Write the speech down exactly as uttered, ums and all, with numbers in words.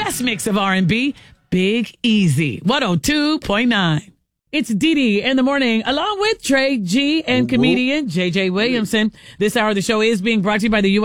best mix of R and B, Big Easy, one oh two point nine. It's Dee Dee in the morning, along with Trey G and comedian J J Williamson. This hour of the show is being brought to you by the U S